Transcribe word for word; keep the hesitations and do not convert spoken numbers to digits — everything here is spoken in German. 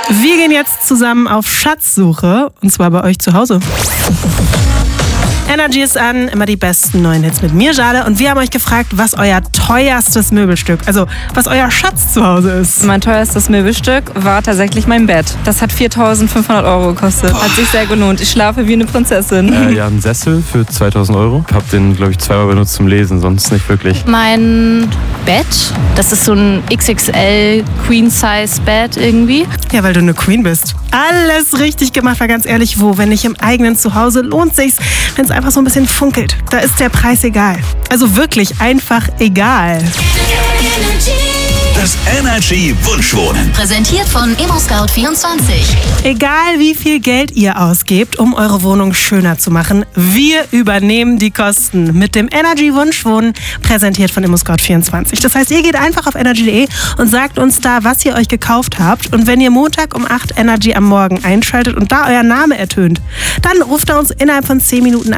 Wir gehen jetzt zusammen auf Schatzsuche, und zwar bei euch zu Hause. Energy ist an, immer die besten neuen Hits mit mir, Jade. Und wir haben euch gefragt, was euer teuerstes Möbelstück, also was euer Schatz zu Hause ist. Mein teuerstes Möbelstück war tatsächlich mein Bett. Das hat viertausendfünfhundert Euro gekostet. Hat sich sehr gelohnt. Ich schlafe wie eine Prinzessin. Äh, ja, ein Sessel für zweitausend Euro. Hab den, glaube ich, zweimal benutzt zum Lesen, sonst nicht wirklich. Mein Bett, das ist so ein X X L Queen-Size-Bett irgendwie. Ja, weil du eine Queen bist. Alles richtig gemacht, war ganz ehrlich, wo, wenn nicht im eigenen Zuhause, lohnt sich's, wenn es einfach so ein bisschen funkelt. Da ist der Preis egal. Also wirklich einfach egal. Das Energy Wunschwohnen. Präsentiert von ImmoScout vierundzwanzig. Egal wie viel Geld ihr ausgebt, um eure Wohnung schöner zu machen, wir übernehmen die Kosten mit dem Energy Wunschwohnen, präsentiert von ImmoScout vierundzwanzig. Das heißt, ihr geht einfach auf energy punkt de und sagt uns da, was ihr euch gekauft habt. Und wenn ihr Montag um acht Energy am Morgen einschaltet und da euer Name ertönt, dann ruft er uns innerhalb von zehn Minuten